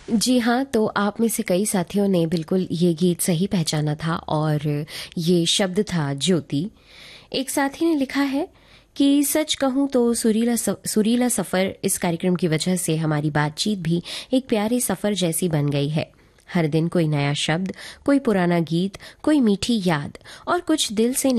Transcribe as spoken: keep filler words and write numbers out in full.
जी हाँ, तो आप में से कई साथियों ने बिल्कुल ये गीत सही पहचाना था और ये शब्द था ज्योति। एक साथी ने लिखा है कि सच कहूं तो सुरीला सुरीला सफर इस कार्यक्रम की वजह से हमारी बातचीत भी एक प्यारे सफर जैसी बन गई है। हर दिन कोई नया शब्द, कोई पुराना गीत, कोई मीठी याद और कुछ दिल से